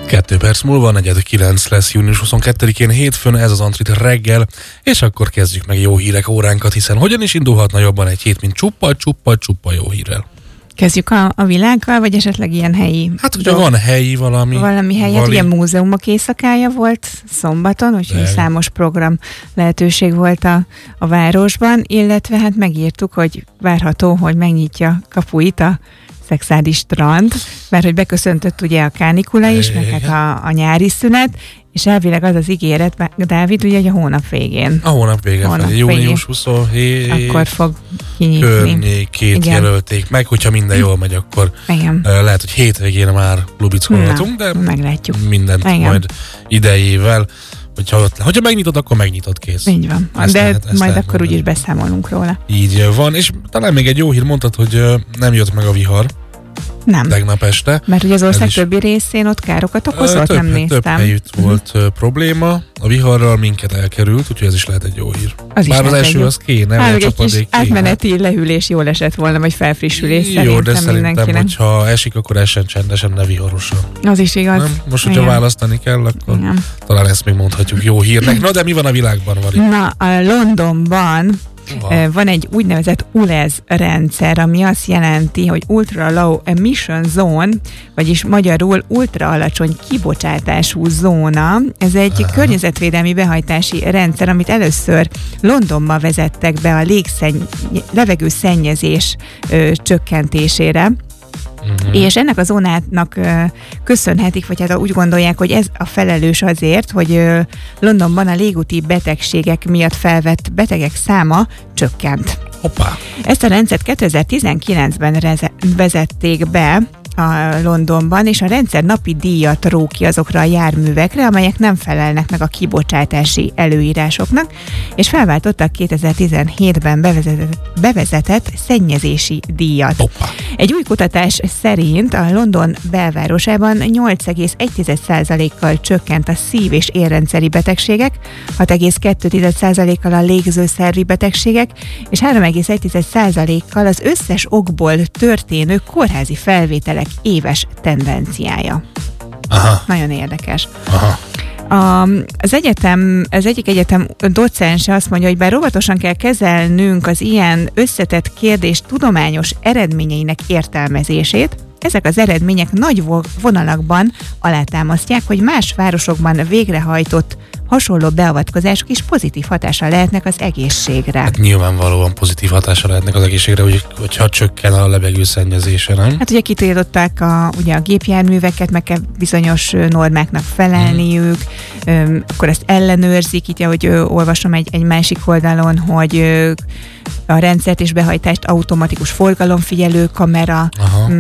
2 perc múlva 4:09 lesz június 22-én hétfőn, ez az Antrit reggel, és akkor kezdjük meg jó hírek óránkat, hiszen hogyan is indulhatna jobban egy hét, mint csupa jó hírrel. Kezdjük a világgal, vagy esetleg ilyen helyi? Hát ugye van helyi valami helyi, hát ugye múzeumok éjszakája volt szombaton, úgyhogy számos program lehetőség volt a városban, illetve hát megírtuk, hogy várható, hogy megnyitja kapuit a Szekszárdi strand, mert hogy beköszöntött ugye a kánikula is, meg hát a nyári szünet, és elvileg az az ígéret, Dávid, ugye, hogy a hónap végén. A hónap végén, június 27 akkor fog kinyitni. Környékét jelölték meg, hogyha minden jól megy, akkor lehet, hogy hétvégén már lubickolhatunk, de meglátjuk. Mindent majd idejével. Hogyha megnyitod, akkor megnyitod, kész. Így van. De majd akkor úgyis beszámolunk róla. Így van, és talán még egy jó hír, mondtad, hogy nem jött meg a vihar. Nem. Tegnap este. Mert ugye az ország többi részén ott károkat okozott, nem néztem. Több helyütt volt probléma. A viharral minket elkerült, úgyhogy ez is lehet egy jó hír. Bár az eső az kéne, a csapadék kéne. Átmeneti lehűlés jól esett volna, vagy felfrissülés jó, de szerintem, hogyha esik, akkor essen csendesen, ne viharosan. Az is igaz. Nem? Most, hogyha választani kell, akkor talán ezt még mondhatjuk jó hírnek. Na, de mi van a világban, Vari? Na, a Londonban van egy úgynevezett ULEZ rendszer, ami azt jelenti, hogy Ultra Low Emission Zone, vagyis magyarul ultra alacsony kibocsátású zóna. Ez egy környezetvédelmi behajtási rendszer, amit először Londonban vezettek be a levegőszennyezés csökkentésére. És ennek a zónának köszönhetik, vagy hát úgy gondolják, hogy ez a felelős azért, hogy Londonban a légúti betegségek miatt felvett betegek száma csökkent. Hoppá. Ezt a rendszert 2019-ben vezették be a Londonban, és a rendszer napi díjat ró ki azokra a járművekre, amelyek nem felelnek meg a kibocsátási előírásoknak, és felváltottak 2017-ben bevezetett szennyezési díjat. Hoppá. Egy új kutatás szerint a London belvárosában 8,1%-kal csökkent a szív- és érrendszeri betegségek, 6,2%-kal a légzőszervi betegségek, és 3,1%-kal az összes okból történő kórházi felvételek éves tendenciája. Aha. Nagyon érdekes. Aha. Az egyik egyetem docense azt mondja, hogy bár óvatosan kell kezelnünk az ilyen összetett kérdés tudományos eredményeinek értelmezését, ezek az eredmények nagy vonalakban alátámasztják, hogy más városokban végrehajtott hasonló beavatkozások is pozitív hatással lehetnek az egészségre. Hát nyilvánvalóan pozitív hatással lehetnek az egészségre, hogyha csökken a levegőszennyezése, nem? Hát ugye kitiltották a gépjárműveket, meg kell bizonyos normáknak felelniük, akkor ezt ellenőrzik, itt ahogy olvasom egy másik oldalon, hogy a rendszert és behajtást automatikus forgalomfigyelő kamera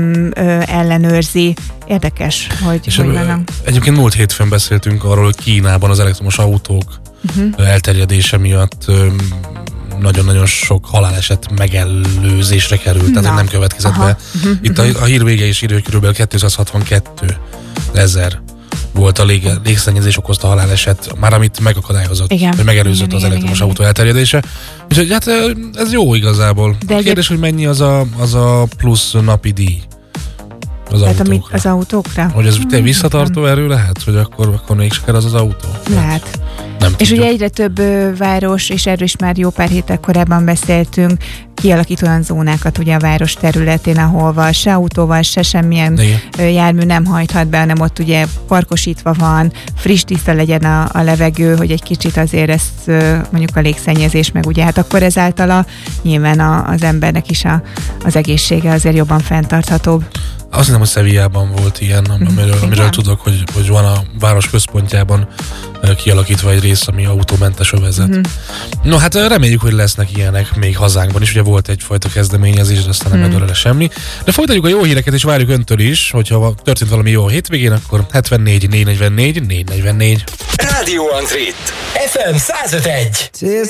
ellenőrzi. Érdekes, hogy van. Egyébként múlt hétfőn beszéltünk arról, hogy Kínában az elektromos autók elterjedése miatt nagyon-nagyon sok haláleset megelőzésre került, tehát nem következett be. Itt a hír vége is írja, hogy kb. 262 000 volt a légszennyezés okozta haláleset, már amit megakadályozott, hogy megelőzött az elektromos autó elterjedése. Úgyhogy hát ez jó igazából. De a kérdés, hogy mennyi az a plusz napi díj az autókra. Az autókra? Hogy ez visszatartó erő lehet, hogy akkor mégse kell az autó? Lehet. És ugye egyre több város, és erről is már jó pár héttel korábban beszéltünk, kialakít olyan zónákat ugye a város területén, ahol se autóval, se semmilyen jármű nem hajthat be, hanem ott ugye parkosítva van, friss, tiszta legyen a levegő, hogy egy kicsit azért ezt mondjuk a légszennyezés, meg ugye hát akkor ezáltal nyilván az embernek is az egészsége azért jobban fenntarthatóbb. Azt hiszem, hogy Sevillában volt ilyen, amiről tudok, hogy van a város központjában kialakítva egy rész, ami autómentes övezet. No, hát reméljük, hogy lesznek ilyenek még hazánkban is. Ugye volt egyfajta kezdeményezés, de aztán nem eldől semmi. De folytatjuk a jó híreket, és várjuk öntől is, hogyha történt valami jó a hétvégén, akkor 74 444 444. Rádió Antrit FM 105.1.